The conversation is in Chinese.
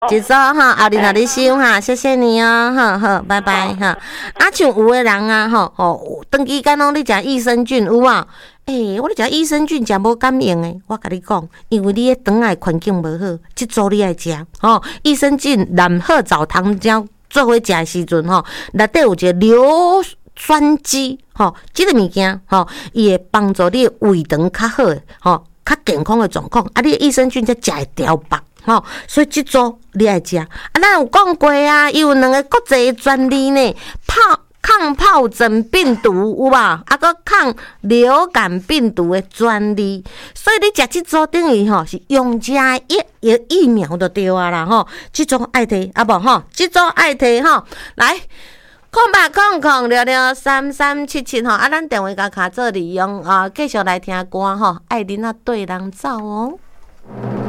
一组哈，后日若你收哈，谢谢你哦，好好，拜拜哈。像有的人啊，长期间拢咧食益生菌有啊？我咧食益生菌食无感应诶，我甲你讲，因为你诶肠内环境无好，即组你爱食益生菌蓝褐藻糖胶做伙食诶时阵内底有一个硫酸基即个物件伊会帮助你胃肠较好诶较健康诶状况你益生菌才食会调饱。所以即组你爱食咱有讲过啊，伊有2个国际专利呢，抗疱疹病毒有吧？搁抗流感病毒的专利，所以你食即组等于是用加疫苗就对啊啦即组爱摕即组爱摕来。0800663377咱电话甲卡做利用继续来听歌爱恁对人走哦。